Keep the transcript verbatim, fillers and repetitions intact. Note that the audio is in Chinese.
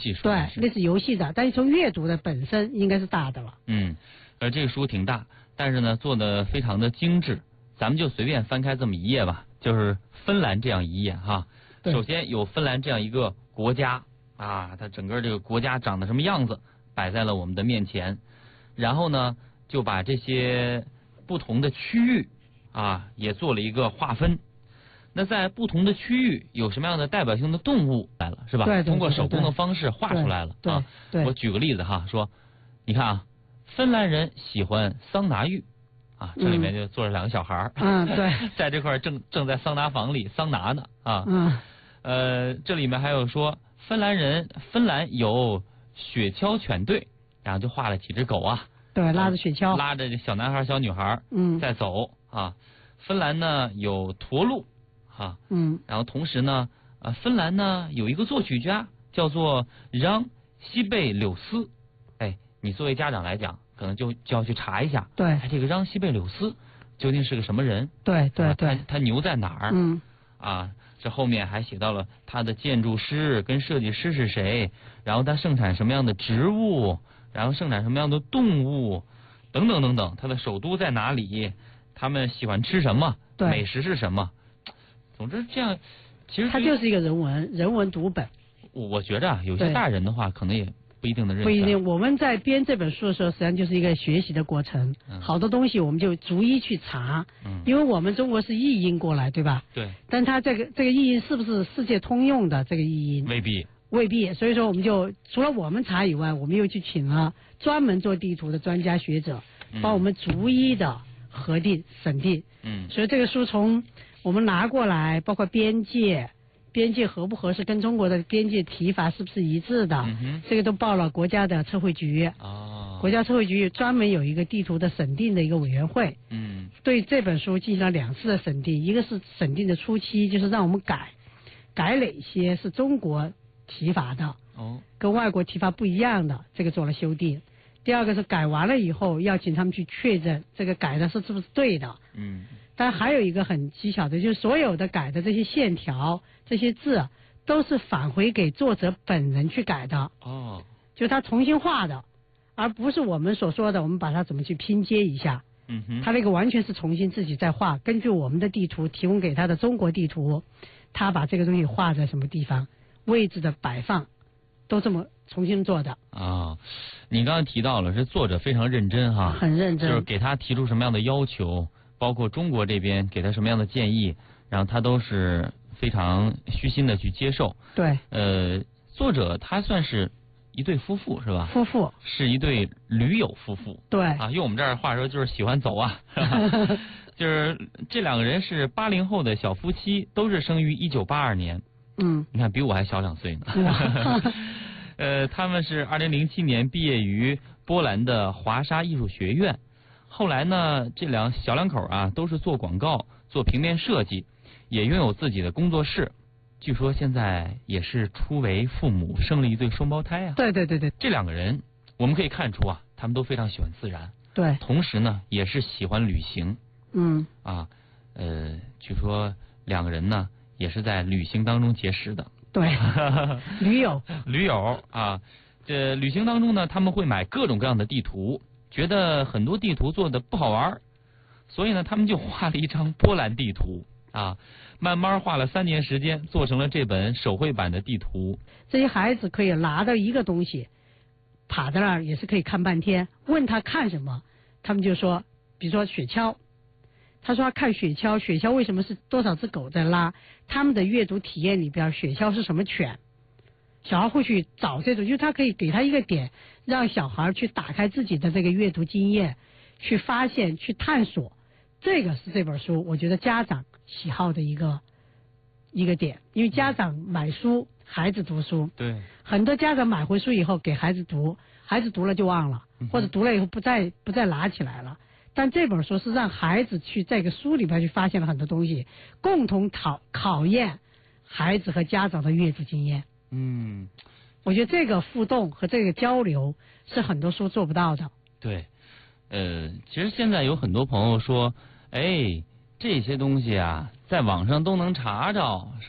戏书。 对，那是游戏的，但是从阅读的本身应该是大的了。 嗯，呃，这个书挺大，但是呢做的非常的精致。咱们就随便翻开这么一页吧，就是芬兰这样一页哈。首先有芬兰这样一个国家啊，它整个这个国家长得什么样子摆在了我们的面前，然后呢就把这些不同的区域啊也做了一个划分。那在不同的区域有什么样的代表性的动物来了，是吧？ 对对对对对， 通过手工的方式画出来了。 对 对, 啊。 对我举个例子哈，说你看啊，芬兰人喜欢桑拿浴啊，这里面就坐着两个小孩儿， 嗯，对， 在这块正正在桑拿房里桑拿呢啊。 嗯， 呃，这里面还有说芬兰人，芬兰有雪橇犬队，然后就画了几只狗啊， 对，拉着雪橇， 拉着这小男孩小女孩嗯在走啊。芬兰呢有驼鹿啊， 嗯， 然后同时呢，呃，芬兰呢有一个作曲家叫做让西贝柳斯，哎，你作为家长来讲，可能就就要去查一下， 对， 哎，这个让西贝柳斯究竟是个什么人？ 对对对， 啊、他他牛在哪儿？ 嗯， 啊，这后面还写到了他的建筑师跟设计师是谁，然后他盛产什么样的植物，然后盛产什么样的动物，等等等等，他的首都在哪里？他们喜欢吃什么？美食是什么？总之，这样其实它就是一个人文人文读本。 我我觉着啊，有些大人的话可能也不一定能认识。 不一定，我们在编这本书的时候，实际上就是一个学习的过程。嗯、好多东西我们就逐一去查，嗯、因为我们中国是译音过来，对吧？ 对。 但它这个这个译音是不是世界通用的这个译音？ 未必。 未必，所以说我们就除了我们查以外，我们又去请了专门做地图的专家学者，帮我们逐一的核定审定。嗯。所以这个书从我们拿过来，包括边界，边界合不合适，跟中国的边界提法是不是一致的，嗯、这个都报了国家的测绘局。哦。国家测绘局专门有一个地图的审定的一个委员会。嗯。对这本书进行了两次的审定，一个是审定的初期，就是让我们改，改哪些是中国提法的，哦，跟外国提法不一样的，这个做了修订。第二个是改完了以后，要请他们去确认这个改的是是不是对的。嗯。但还有一个很蹊跷的，就是所有的改的这些线条、这些字，都是返回给作者本人去改的。哦。就他重新画的，而不是我们所说的，我们把它怎么去拼接一下。嗯哼。他那个完全是重新自己在画，根据我们的地图提供给他的中国地图，他把这个东西画在什么地方，位置的摆放，都这么重新做的。 啊、哦，你刚才提到了，是作者非常认真哈， 很认真， 就是给他提出什么样的要求。包括中国这边给他什么样的建议，然后他都是非常虚心的去接受。 对。 呃，作者他算是一对夫妇是吧？ 夫妇。 是一对驴友夫妇。 对。 啊，用我们这儿话说就是喜欢走啊。就是这两个人是八零后的小夫妻，都是生于一九八二年。嗯。你看比我还小两岁呢。呃，他们是二零零七年毕业于波兰的华沙艺术学院。后来呢，这两小两口啊都是做广告、做平面设计，也拥有自己的工作室。据说现在也是初为父母，生了一对双胞胎啊。 对对对对， 这两个人我们可以看出啊，他们都非常喜欢自然。 对。 同时呢，也是喜欢旅行。嗯。啊，呃，据说两个人呢也是在旅行当中结识的。 对。驴友。 驴友啊，这旅行当中呢，他们会买各种各样的地图。觉得很多地图做的不好玩，所以呢，他们就画了一张波兰地图啊，慢慢画了三年时间，做成了这本手绘版的地图。 这些孩子可以拿到一个东西，趴在那儿也是可以看半天。问他看什么，他们就说，比如说雪橇，他说他看雪橇，雪橇为什么是多少只狗在拉？他们的阅读体验里边，雪橇是什么犬？小孩会去找这种，就是他可以给他一个点，让小孩去打开自己的这个阅读经验，去发现、去探索。这个是这本书，我觉得家长喜好的一个一个点，因为家长买书，孩子读书。 对。 很多家长买回书以后给孩子读，孩子读了就忘了，或者读了以后不再不再拿起来了。但这本书是让孩子去这个书里边去发现了很多东西，共同考考验孩子和家长的阅读经验。嗯，我觉得这个互动和这个交流是很多书做不到的。 对，呃，其实现在有很多朋友说，哎，这些东西啊，在网上都能查着。